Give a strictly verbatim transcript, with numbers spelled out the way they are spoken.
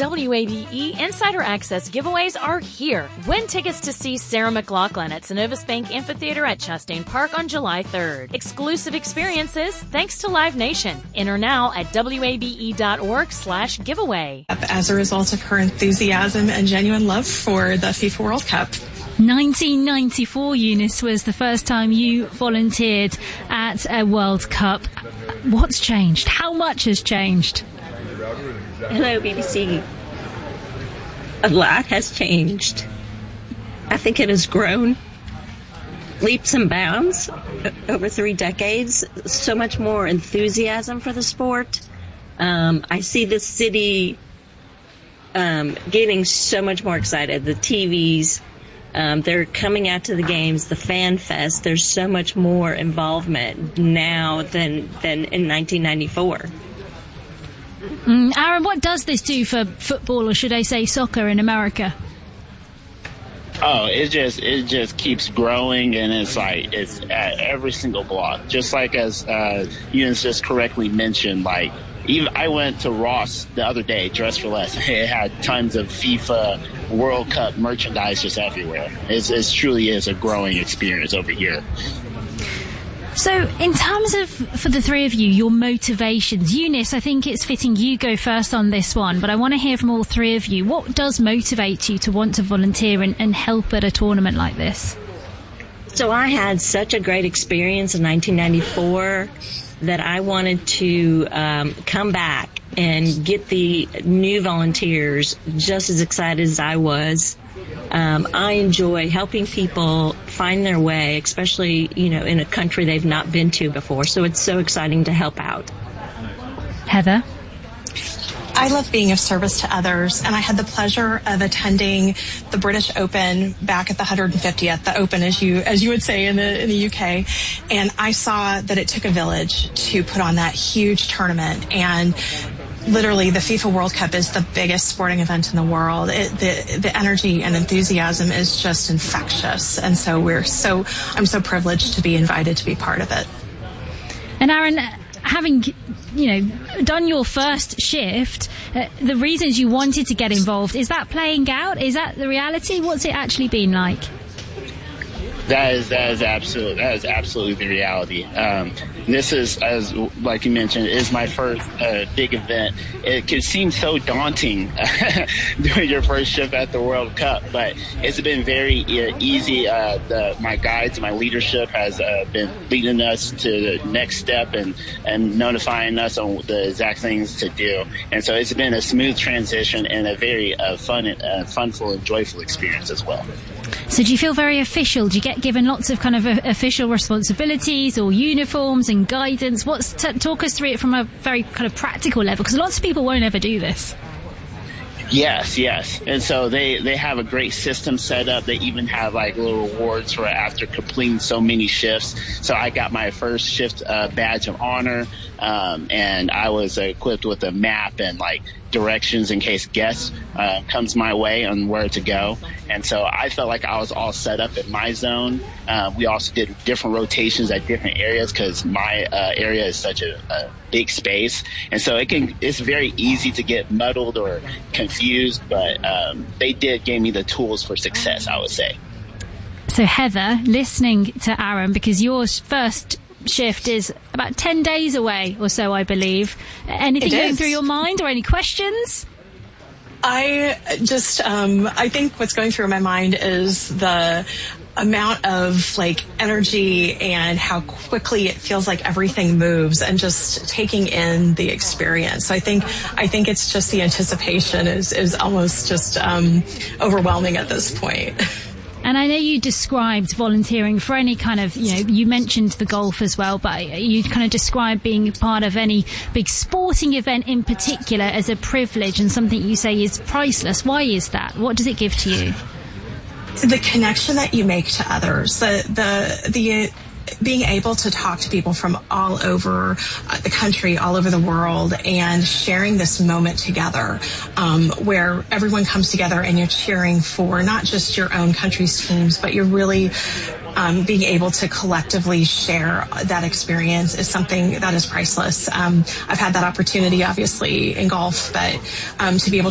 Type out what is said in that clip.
W A B E Insider Access giveaways are here. Win tickets to see Sarah McLachlan at Synovus Bank Amphitheater at Chastain Park on July third. Exclusive experiences thanks to Live Nation. Enter now at W A B E dot org slash giveaway. As a result of her enthusiasm and genuine love for the FIFA World Cup. nineteen ninety-four, Eunice, was the first time you volunteered at a World Cup. What's changed? How much has changed? Hello, B B C. A lot has changed. I think it has grown leaps and bounds over three decades. So much more enthusiasm for the sport. Um, I see the city um, getting so much more excited. The T Vs, um, they're coming out to the games, the fan fest. There's so much more involvement now than than in nineteen ninety-four. Mm, Aaron, what does this do for football, or should I say soccer, in America? Oh, it just it just keeps growing, and it's like it's at every single block. Just like as uh, Eunice just correctly mentioned, like even I went to Ross the other day, Dress for Less. It had tons of FIFA World Cup merchandise just everywhere. It's, it truly is a growing experience over here. So, in terms of, for the three of you, your motivations, Eunice, I think it's fitting you go first on this one, but I want to hear from all three of you. What does motivate you to want to volunteer and, and help at a tournament like this? So I had such a great experience in nineteen ninety-four that I wanted to um, come back and get the new volunteers just as excited as I was. Um, I enjoy helping people find their way, especially, you know, in a country they've not been to before. So it's so exciting to help out. Heather? I love being of service to others, and I had the pleasure of attending the British Open back at the one hundred fiftieth, the Open, as you as you would say in the in the U K. And I saw that it took a village to put on that huge tournament, and literally, the FIFA World Cup is the biggest sporting event in the world. It, the the energy and enthusiasm is just infectious, and so we're so I'm so privileged to be invited to be part of it. And Aaron, having you know done your first shift, uh, the reasons you wanted to get involved, is that playing out? Is that the reality? What's it actually been like? That is that is absolute that is absolutely the reality. Um, this is, as like you mentioned, is my first uh, big event. It could seem so daunting doing your first shift at the World Cup, but it's been very uh, easy. Uh, the, my guides, my leadership has uh, been leading us to the next step and and notifying us on the exact things to do. And so it's been a smooth transition and a very uh, fun, uh, funful, and joyful experience as well. So do you feel very official? Do you get given lots of kind of uh, official responsibilities or uniforms and guidance? What's t- talk us through it from a very kind of practical level, because lots of people won't ever do this. Yes, yes. And so they, they have a great system set up. They even have like little rewards for after completing so many shifts. So I got my first shift uh, badge of honor, um, and I was uh, equipped with a map and like directions in case guests uh, comes my way on where to go. And so I felt like I was all set up in my zone. Uh, we also did different rotations at different areas because my uh, area is such a, a big space. And so it can it's very easy to get muddled or confused, but um, they did give me the tools for success, I would say. So Heather, listening to Aaron, because your first shift is about ten days away or so, I believe. Anything going through your mind or any questions? I just, um, I think what's going through my mind is the amount of like energy and how quickly it feels like everything moves, and just taking in the experience. So I think, I think it's just the anticipation is, is almost just, um, overwhelming at this point. And I know you described volunteering for any kind of, you know, you mentioned the golf as well, but you kind of described being part of any big sporting event in particular as a privilege and something you say is priceless. Why is that? What does it give to you? The connection that you make to others, the, the, the, being able to talk to people from all over uh, the country, all over the world, and sharing this moment together, um, where everyone comes together and you're cheering for not just your own country's teams, but you're really um, being able to collectively share that experience is something that is priceless. Um, I've had that opportunity, obviously, in golf, but um, to be able